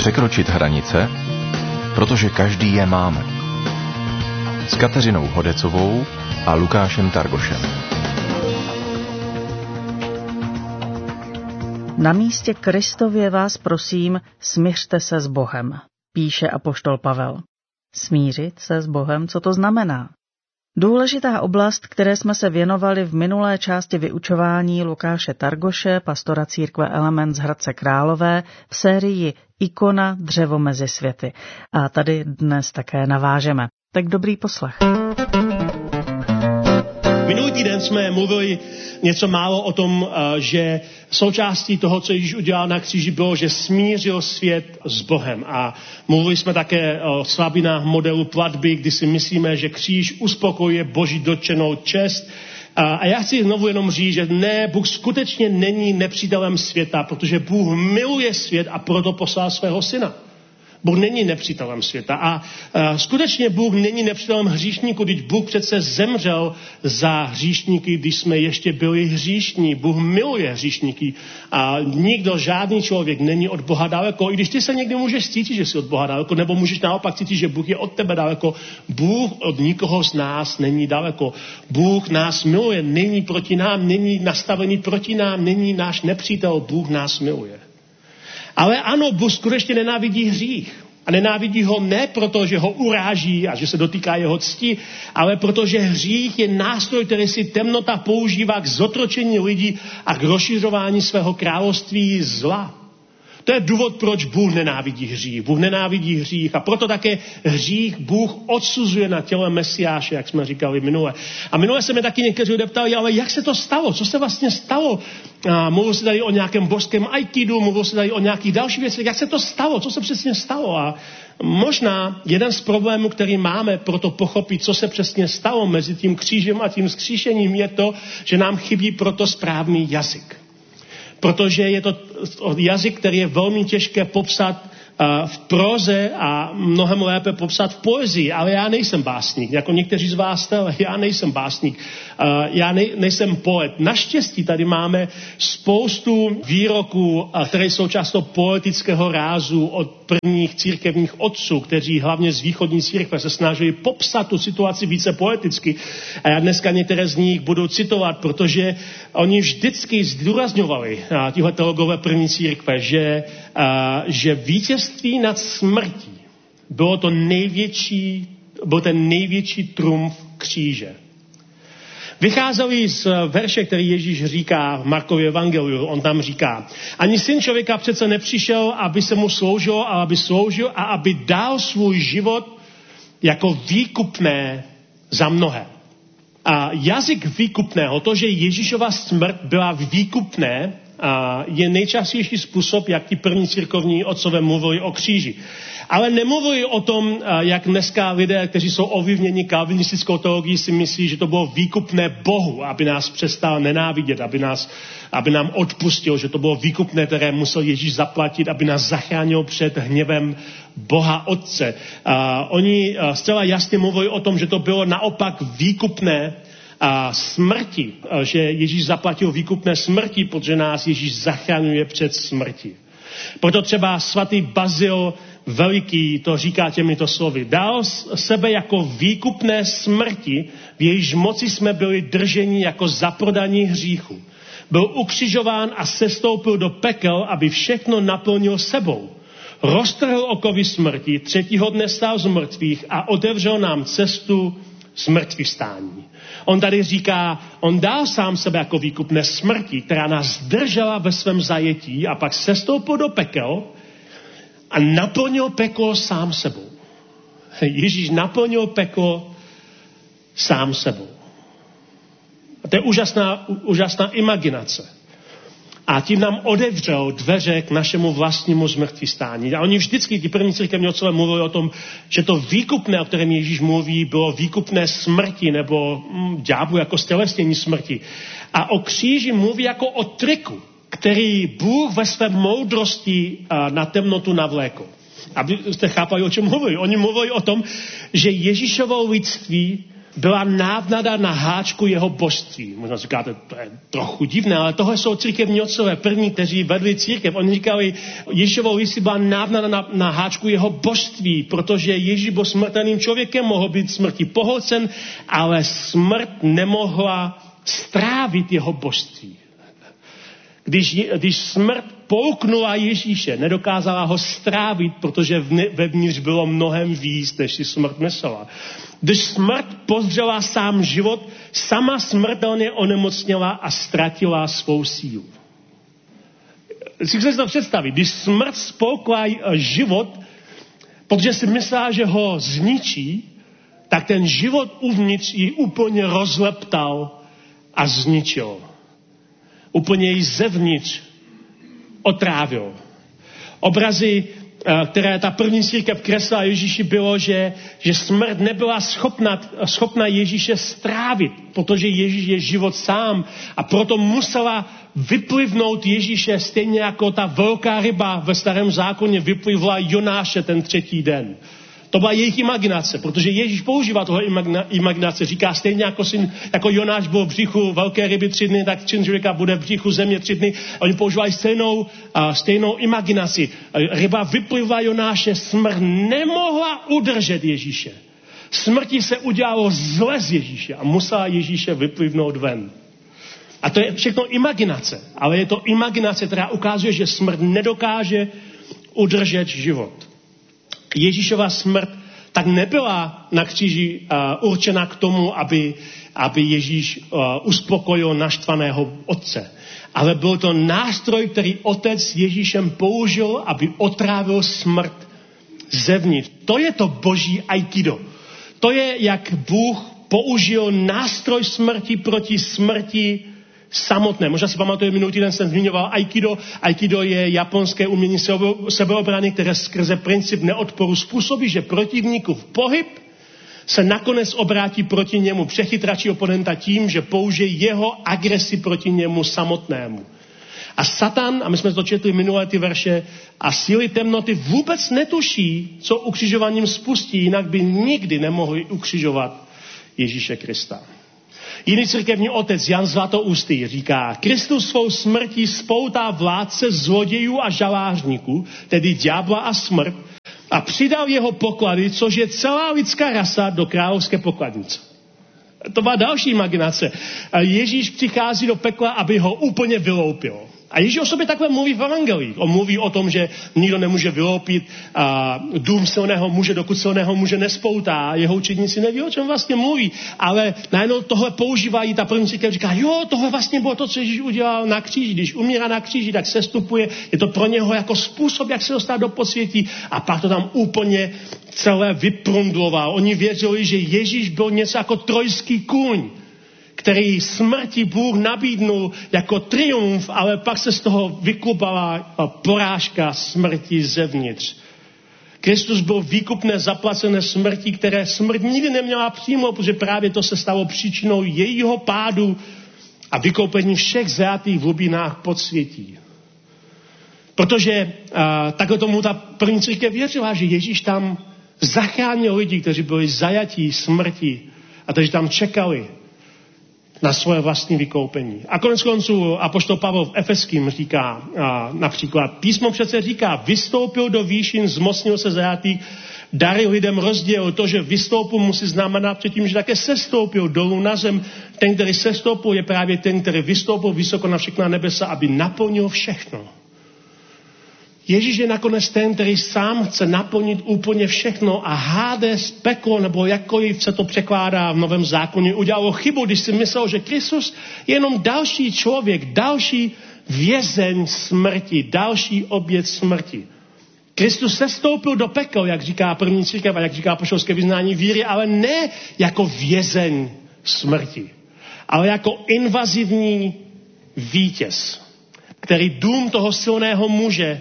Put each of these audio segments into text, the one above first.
Překročit hranice, protože každý je máme. S Kateřinou Hodecovou a Lukášem Targošem. Na místě Kristově vás prosím, smiřte se s Bohem, píše apoštol Pavel. Smířit se s Bohem, co to znamená? Důležitá oblast, které jsme se věnovali v minulé části vyučování Lukáše Targoše, pastora církve Element z Hradce Králové, v sérii Ikona dřevo mezi světy. A tady dnes také navážeme. Tak dobrý poslech. Minulý týden jsme mluvili něco málo o tom, že součástí toho, co Ježíš udělal na kříži, bylo, že smířil svět s Bohem. A mluvili jsme také o slabinách modelu platby, kdy si myslíme, že kříž uspokojuje Boží dotčenou čest. A já chci znovu jenom říct, že ne, Bůh skutečně není nepřítelem světa, protože Bůh miluje svět a proto poslal svého syna. Bůh není nepřítelem světa a skutečně Bůh není nepřítelem hříšníků, když Bůh přece zemřel za hříšníky, když jsme ještě byli hříšní. Bůh miluje hříšníky a nikdo, žádný člověk není od Boha daleko. I když ty se někdy můžeš cítit, že jsi od Boha daleko, nebo můžeš naopak cítit, že Bůh je od tebe daleko. Bůh od nikoho z nás není daleko. Bůh nás miluje, není proti nám, není nastavený proti nám, není náš nepřítel, Bůh nás miluje. Ale ano, Bůh skutečně nenávidí hřích. A nenávidí ho ne proto, že ho uráží a že se dotýká jeho cti, ale protože hřích je nástroj, který si temnota používá k zotročení lidí a k rozšiřování svého království zla. To je důvod, proč Bůh nenávidí hřích. Bůh nenávidí hřích a proto také hřích Bůh odsuzuje na těle Mesiáše, jak jsme říkali minule. A minule se mi taky někteří lidé ptali, ale jak se to stalo? Co se vlastně stalo? Mluvil se tady o nějakém božském aikidu, mluvil se tady o nějakých dalších věcech. Jak se to stalo? Co se přesně stalo? A možná jeden z problémů, který máme proto pochopit, co se přesně stalo mezi tím křížem a tím vzkříšením, je to, že nám chybí proto správný jazyk. Protože je to jazyk, který je velmi těžké popsat v próze a mnohem lépe popsat v poezii. Ale já nejsem básník, jako někteří z vás, já nejsem básník, já nejsem poet. Naštěstí tady máme spoustu výroků, které jsou často poetického rázu od prvních církevních otců, kteří hlavně z východní církve se snažili popsat tu situaci více poeticky. A já dneska některé z nich budu citovat, protože oni vždycky zdůrazňovali, tihle teologové první církve, že vítězství nad smrtí byl ten největší trumf kříže. Vycházeli z verše, který Ježíš říká v Markově evangeliu. On tam říká, ani syn člověka přece nepřišel, aby se mu sloužilo, ale aby sloužil a aby dal svůj život jako výkupné za mnohé. A jazyk výkupného, to, že Ježíšova smrt byla výkupné, je nejčastější způsob, jak ti první církovní otcové mluvili o kříži. Ale nemluvili o tom, jak dneska lidé, kteří jsou ovlivněni kalvinistickou teologií, si myslí, že to bylo výkupné Bohu, aby nás přestal nenávidět, aby nám odpustil, že to bylo výkupné, které musel Ježíš zaplatit, aby nás zachránil před hněvem Boha Otce. Oni zcela jasně mluvili o tom, že to bylo naopak výkupné smrti, že Ježíš zaplatil výkupné smrti, protože nás Ježíš zachraňuje před smrti. Proto třeba svatý Bazil Veliký to říká těmito slovy. Dal sebe jako výkupné smrti, v jejíž moci jsme byli drženi jako zaprodaní hříchu. Byl ukřižován a sestoupil do pekel, aby všechno naplnil sebou. Roztrhl okovy smrti, třetího dne stál z mrtvých a otevřel nám cestu zmrtvývstání. On tady říká, on dal sám sebe jako výkupné smrti, která nás držela ve svém zajetí a pak sestoupil do pekel a naplnil peklo sám sebou. Ježíš naplnil peklo sám sebou. A to je úžasná imaginace. A tím nám otevřel dveře k našemu vlastnímu zmrtvývstání. A oni vždycky, ti první církevní otcové, mluvili o tom, že to výkupné, o kterém Ježíš mluví, bylo výkupné smrti nebo ďáblu jako stělesnění smrti. A o kříži mluví jako o triku, který Bůh ve své moudrosti na temnotu navlékl. Abyste chápali, o čem mluvili. Oni mluvili o tom, že Ježíšovo lidství byla návnada na háčku jeho božství. Možná říkáte, to je trochu divné, ale tohle jsou církevní otcové první, kteří vedli církev. Oni říkali, Ježíšovou listy byla návnada na háčku jeho božství, protože Ježíš byl smrtelným člověkem, mohl být smrti pohlcen, ale smrt nemohla strávit jeho božství. Když smrt pouknula Ježíše, nedokázala ho strávit, protože vevnitř bylo mnohem víc, než si smrt myslela. Když smrt pozdřela sám život, sama smrtelně onemocněla a ztratila svou sílu. Si chcete to představit, když smrt spolkla život, protože si myslela, že ho zničí, tak ten život uvnitř ji úplně rozleptal a zničil. Úplně ji zevnitř otrávil. Obrazy, které ta první církev kreslila Ježíši, bylo, že smrt nebyla schopna Ježíše strávit, protože Ježíš je život sám a proto musela vyplivnout Ježíše stejně jako ta velká ryba ve Starém zákoně vyplivla Jonáše ten 3. den. To byla jejich imaginace, protože Ježíš používá tohle imaginace. Říká stejně jako Jonáš byl v břichu velké ryby 3 dny, tak Syn člověka bude v břichu země 3 dny. Oni používají stejnou imaginaci. Ryba vyplivla Jonáše, smrt nemohla udržet Ježíše. Smrti se udělalo zle z Ježíše a musela Ježíše vyplivnout ven. A to je všechno imaginace, ale je to imaginace, která ukazuje, že smrt nedokáže udržet život. Ježíšova smrt tak nebyla na kříži určena k tomu, aby Ježíš uspokojil naštvaného otce. Ale byl to nástroj, který otec Ježíšem použil, aby otrávil smrt zevnitř. To je to boží aikido. To je, jak Bůh použil nástroj smrti proti smrti samotné. Možná si pamatuje, minulý týden jsem zmiňoval aikido. Aikido je japonské umění sebeobrany, které skrze princip neodporu způsobí, že protivníkův pohyb se nakonec obrátí proti němu, přechytračí oponenta tím, že použije jeho agresi proti němu samotnému. A Satan, a my jsme to četli minulé ty verše, a síly temnoty vůbec netuší, co ukřižováním spustí, jinak by nikdy nemohli ukřižovat Ježíše Krista. Jiný církevní otec Jan Zlatoustý říká, Kristus svou smrtí spoutá vládce zlodějů a žalářníků, tedy ďábla a smrt, a přidal jeho poklady, což je celá lidská rasa, do královské pokladnice. To byla další imaginace. Ježíš přichází do pekla, aby ho úplně vyloupil. A Ježíš o sobě takhle mluví v evangelích. On mluví o tom, že nikdo nemůže vyloupit dům silného muže, dokud silného muže nespoutá. Jeho učedníci neví, o čem vlastně mluví. Ale najednou tohle používají, ta první církev říká, jo, tohle vlastně bylo to, co Ježíš udělal na kříži. Když umírá na kříži, tak sestupuje. Je to pro něho jako způsob, jak se dostat do podsvětí. A pak to tam úplně celé vyprundloval. Oni věřili, že Ježíš byl něco jako trojský kůň, který smrti Bůh nabídnul jako triumf, ale pak se z toho vyklubala porážka smrti zevnitř. Kristus byl výkupné zaplacené smrti, které smrt nikdy neměla přijmout, protože právě to se stalo příčinou jejího pádu a vykoupení všech zajatých v hlubinách podsvětí. Protože takhle tomu ta první církev věřila, že Ježíš tam zachránil lidi, kteří byli zajatí smrti a kteří tam čekali na svoje vlastní vykoupení. A konec konců apoštol Pavel v Efeským říká například, písmo přece říká, vystoupil do výšin, zmocnil se zajatých, dary lidem rozdělil. To, že vystoupil, musí znamenat předtím, že také sestoupil dolů na zem. Ten, který sestoupil, je právě ten, který vystoupil vysoko na všechna nebesa, aby naplnil všechno. Ježíš je nakonec ten, který sám chce naplnit úplně všechno a Hades, peklo, nebo jakkoliv se to překládá v Novém zákoně, udělalo chybu, když si myslel, že Kristus je jenom další člověk, další vězeň smrti, další oběť smrti. Kristus sestoupil do pekel, jak říká první církev a jak říká apoštolské vyznání víry, ale ne jako vězeň smrti, ale jako invazivní vítěz, který dům toho silného muže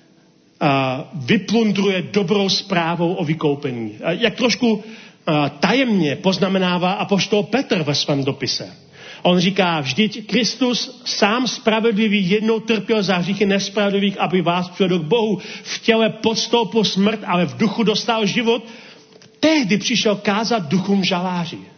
vyplundruje dobrou zprávou o vykoupení. Jak trošku tajemně poznamenává apoštol Petr ve svém dopise. On říká, vždyť Kristus sám spravedlivý jednou trpěl za hříchy nespravedlivých, aby vás přivedl k Bohu. V těle podstoupil smrt, ale v duchu dostal život. Tehdy přišel kázat duchům žaláři.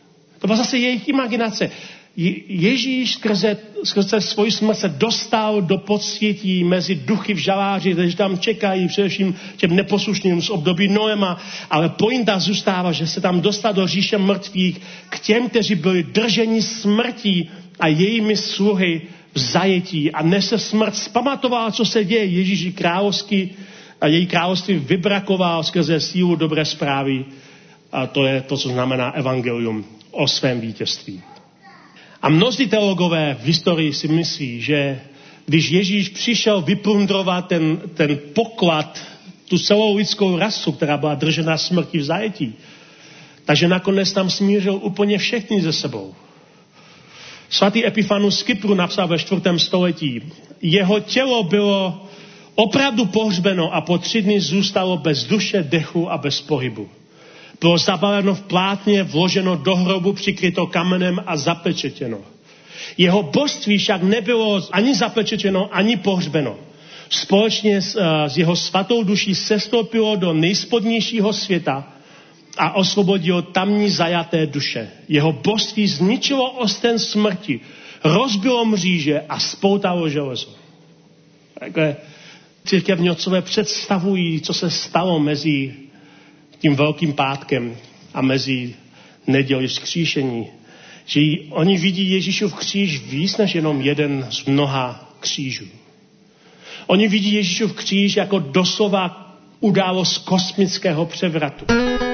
To byla zase jejich imaginace. Ježíš skrze svoji smrt se dostal do podsvětí mezi duchy v žaláři, kteří tam čekají, především těm neposlušným z období Noema, ale pointa zůstává, že se tam dostal do říše mrtvých k těm, kteří byli drženi smrtí a jejími sluhy v zajetí. A než se smrt zpamatovala, co se děje, Ježíši královský a její království vybrakoval skrze sílu dobré zprávy. A to je to, co znamená evangelium o svém vítězství. A mnozí teologové v historii si myslí, že když Ježíš přišel vyplundrovat ten poklad, tu celou lidskou rasu, která byla držena smrti v zajetí, takže nakonec tam smířil úplně všechny ze sebou. Svatý Epifanus z Kypru napsal ve 4. století: jeho tělo bylo opravdu pohřbeno a po 3 dny zůstalo bez duše, dechu a bez pohybu. Bylo zabaleno v plátně, vloženo do hrobu, přikryto kamenem a zapečetěno. Jeho božství však nebylo ani zapečetěno, ani pohřbeno. Společně s jeho svatou duší sestoupilo do nejspodnějšího světa a osvobodilo tamní zajaté duše. Jeho božství zničilo osten smrti, rozbilo mříže a spoutalo železo. Takhle církevní otcové představují, co se stalo mezi tím Velkým pátkem a mezi neděli vzkříšení. Že oni vidí Ježíšův kříž víc než jenom jeden z mnoha křížů. Oni vidí Ježíšův kříž jako doslova událost kosmického převratu.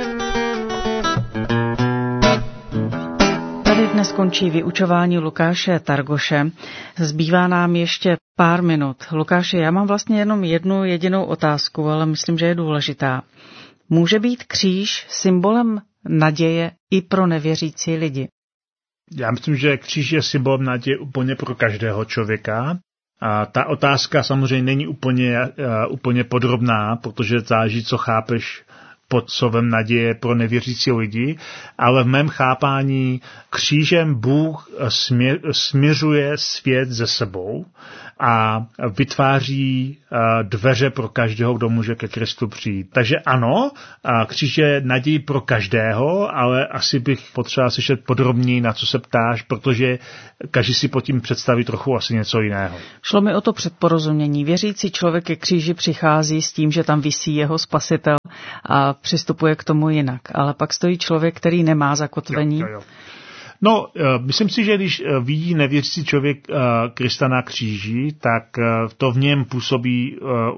Tady dnes končí vyučování Lukáše Targoše. Zbývá nám ještě pár minut. Lukáši, já mám vlastně jenom jednu jedinou otázku, ale myslím, že je důležitá. Může být kříž symbolem naděje i pro nevěřící lidi? Já myslím, že kříž je symbolem naděje úplně pro každého člověka. A ta otázka samozřejmě není úplně podrobná, protože záleží, co chápeš pod slovem naděje pro nevěřící lidi, ale v mém chápání křížem Bůh směřuje svět ze sebou a vytváří dveře pro každého, kdo může ke Kristu přijít. Takže ano, kříž je naději pro každého, ale asi bych potřeboval slyšet podrobněji, na co se ptáš, protože každý si pod tím představí trochu asi něco jiného. Šlo mi o to předporozumění. Věřící člověk ke kříži přichází s tím, že tam visí jeho spasitel a přistupuje k tomu jinak. Ale pak stojí člověk, který nemá zakotvení. Jo. No, myslím si, že když vidí nevěřící člověk Krista na kříži, tak to v něm působí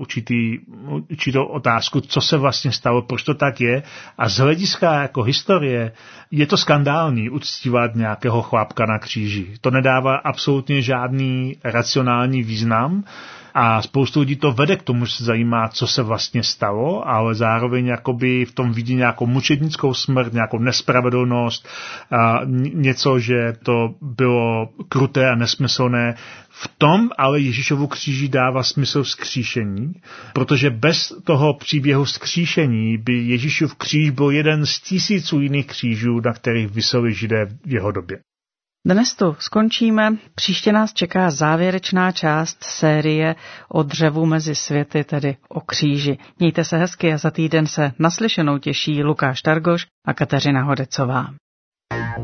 určitou otázku, co se vlastně stalo, proč to tak je. A z hlediska jako historie je to skandální uctívat nějakého chlápka na kříži. To nedává absolutně žádný racionální význam. A spoustu lidí to vede k tomu, že se zajímá, co se vlastně stalo, ale zároveň jakoby v tom vidí nějakou mučednickou smrt, nějakou nespravedlnost, něco, že to bylo kruté a nesmyslné. V tom ale Ježíšovu kříži dává smysl vzkříšení, protože bez toho příběhu vzkříšení by Ježíšův kříž byl jeden z 1000 jiných křížů, na kterých viseli Židé v jeho době. Dnes tu skončíme. Příště nás čeká závěrečná část série o dřevu mezi světy, tedy o kříži. Mějte se hezky a za týden se naslyšenou těší Lukáš Targoš a Kateřina Hodecová.